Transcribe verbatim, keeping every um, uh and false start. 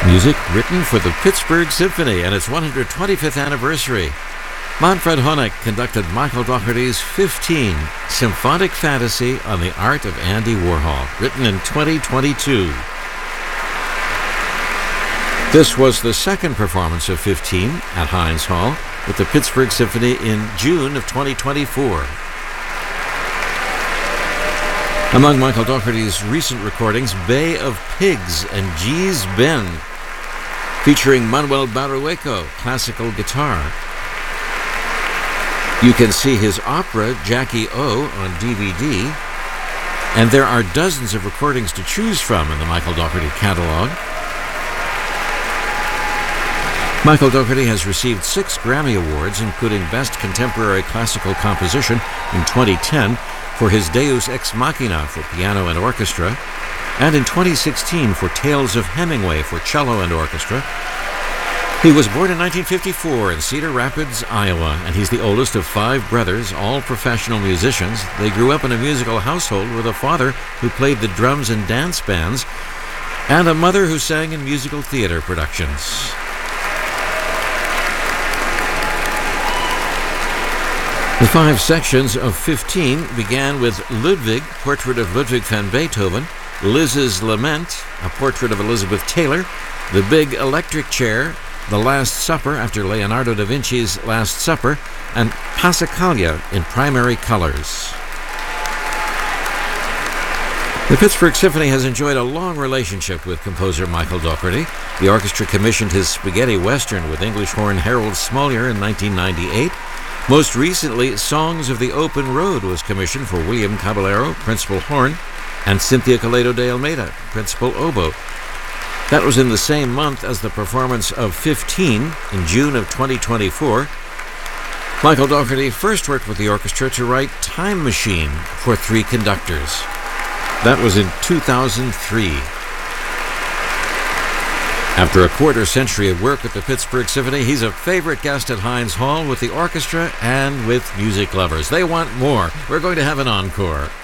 Music written for the Pittsburgh Symphony and its one hundred twenty-fifth anniversary. Manfred Honeck conducted Michael Dougherty's fifteen, Symphonic Fantasy on the Art of Andy Warhol, written in twenty twenty-two. This was the second performance of fifteen at Heinz Hall with the Pittsburgh Symphony in June of twenty twenty-four. Among Michael Dougherty's recent recordings, Bay of Pigs and Gee's Bend, featuring Manuel Barrueco, classical guitar. You can see his opera, Jackie O, on D V D, and there are dozens of recordings to choose from in the Michael Dougherty catalog. Michael Dougherty has received six Grammy Awards, including Best Contemporary Classical Composition in twenty ten for his Deus Ex Machina for piano and orchestra, and in twenty sixteen for Tales of Hemingway for cello and orchestra. He was born in nineteen fifty-four in Cedar Rapids, Iowa, and he's the oldest of five brothers, all professional musicians. They grew up in a musical household with a father who played the drums in dance bands and a mother who sang in musical theater productions. The five sections of fifteen began with Ludwig, portrait of Ludwig van Beethoven, Liz's Lament, a portrait of Elizabeth Taylor, The Big Electric Chair, The Last Supper after Leonardo da Vinci's Last Supper, and Passacaglia in primary colors. The Pittsburgh Symphony has enjoyed a long relationship with composer Michael Dougherty. The orchestra commissioned his Spaghetti Western with English horn Harold Smolier in nineteen ninety-eight. Most recently, Songs of the Open Road was commissioned for William Caballero, principal horn, and Cynthia Coleto de Almeida, principal oboe. That was in the same month as the performance of fifteen in June of twenty twenty-four. Michael Dougherty first worked with the orchestra to write Time Machine for three conductors. That was in two thousand three. After a quarter century of work with the Pittsburgh Symphony, he's a favorite guest at Heinz Hall with the orchestra and with music lovers. They want more. We're going to have an encore.